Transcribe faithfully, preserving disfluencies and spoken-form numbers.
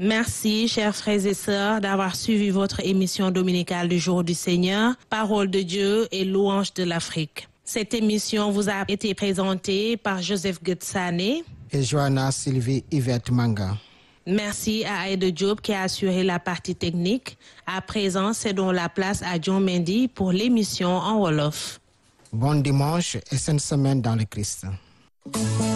Merci, chers frères et sœurs, d'avoir suivi votre émission dominicale du Jour du Seigneur, Parole de Dieu et louange de l'Afrique. Cette émission vous a été présentée par Joseph Getsane et Johanna Sylvie Yvette Manga. Merci à Aïda Diop qui a assuré la partie technique. À présent, cédons la place à John Mendy pour l'émission en Wolof. Bon dimanche et sainte semaine dans le Christ.